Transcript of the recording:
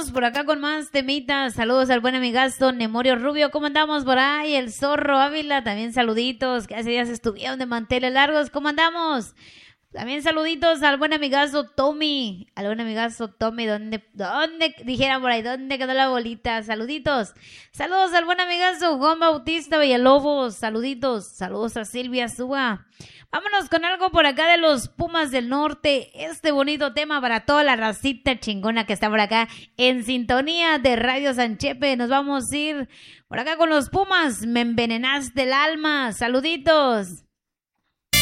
Seguimos por acá con más temitas. Saludos al buen amigazo Nemorio Rubio. ¿Cómo andamos por ahí? El Zorro Ávila, también saluditos. Que hace días estuvieron de manteles largos. ¿Cómo andamos? También saluditos al buen amigazo Tommy. Al buen amigazo Tommy, ¿dónde dijeran por ahí? ¿Dónde quedó la bolita? Saluditos. Saludos al buen amigazo Juan Bautista Villalobos. Saluditos. Saludos a Silvia Súa. Vámonos con algo por acá de los Pumas del Norte. Este bonito tema para toda la racita chingona que está por acá en sintonía de Radio Sanchepe. Nos vamos a ir por acá con los Pumas. Me envenenaste el alma. Saluditos.